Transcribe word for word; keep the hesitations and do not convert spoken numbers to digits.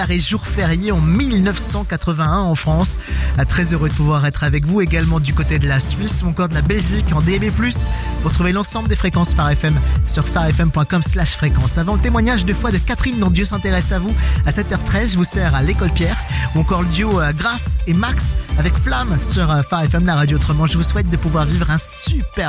et jour férié en mille neuf cent quatre-vingt-un en France. Très heureux de pouvoir être avec vous également du côté de la Suisse ou encore de la Belgique en D A B plus. Vous retrouvez l'ensemble des fréquences Phare F M sur pharefm point com slash fréquence. Avant le témoignage de foi de Catherine dont Dieu s'intéresse à vous à sept heures treize, je vous sers à l'école Pierre ou encore le duo Grace et Max avec Flamme sur Phare F M, la radio autrement. Je vous souhaite de pouvoir vivre un super